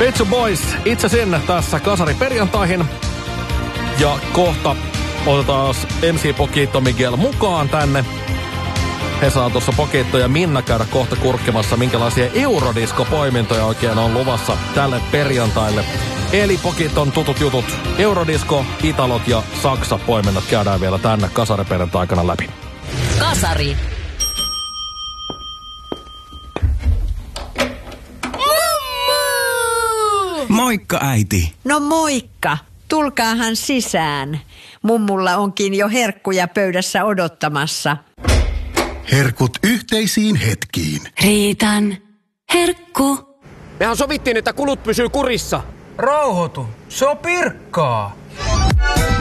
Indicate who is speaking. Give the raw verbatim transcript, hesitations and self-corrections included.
Speaker 1: Pizza Boys, itse sinne tässä kasari perjantaihin. Ja kohta otetaan M C Poquito Miguel mukaan tänne. He saa tuossa Poquito ja Minna käydä kohta kurkkimassa, minkälaisia Eurodisco-poimintoja oikein on luvassa tälle perjantaille. Eli Poquiton tutut jutut, Eurodisco, Italot ja Saksa-poiminnot käydään vielä tänne kasariperjantai-aikana läpi.
Speaker 2: Kasari.
Speaker 3: Moikka, äiti.
Speaker 4: No moikka. Tulkaahan sisään. Mummulla onkin jo herkkuja pöydässä odottamassa.
Speaker 5: Herkut yhteisiin hetkiin.
Speaker 2: Riitan herkku.
Speaker 6: Mehän sovittiin, että kulut pysyy kurissa.
Speaker 7: Rauhoitu. Se on Pirkkaa.